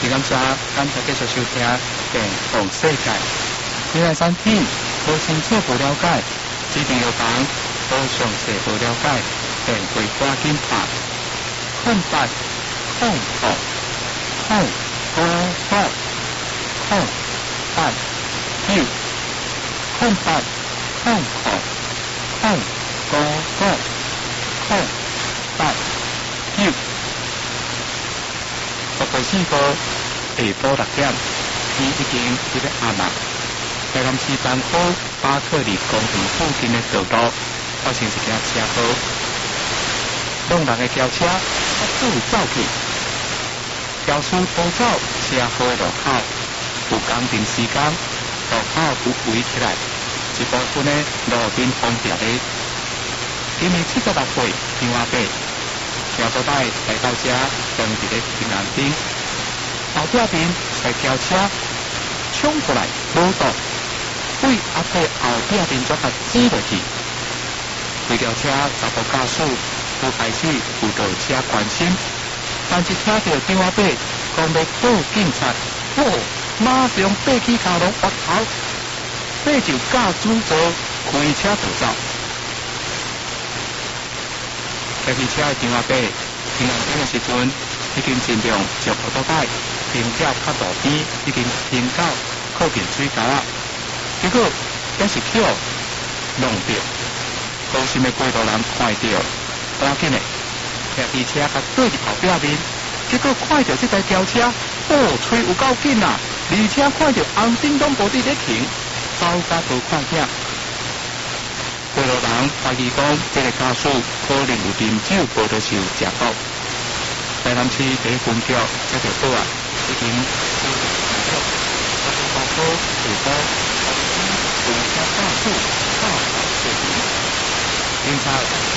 感谢继续收听《电动世界》。你来产品无清楚无了解，指定药房无详细无了解，便会赶紧打08004个下晡6點，天已經喺咧暗啦。台南市東區巴克利公園附近的道路發生一件車禍，兩人的轎車快速走去，轎司逃走車禍路口，有工程時間路口有圍起來，一部分的路面封閉的。今年76歲張阿伯，車倒來來到這當地的平安町。後壁邊在轎車衝過來無動，為阿伯後壁邊做甲擠落去。規條車查甫駕駛有開始有倒車關心，但是聽到張阿伯講要報警察，馬上爬起腳籠挖頭，爬就駕駛座開車逃走。開汽車的張阿伯平安頂的時陣，已經盡量將後倒擺。並且較路邊已經停到靠近水溝啊，結果也是橋弄掉，高心的過路人看到，趕緊的騎機車甲對入後壁面，結果看到這台轎車，吹有夠緊啊，而且看到紅燈籠無佇咧停，走甲無看見。過路人懷疑講，這個駕駛可能有啉酒，無就受食毒。台南市第一分局這條報啊。已經包括許多公車駕駛大小事情，警察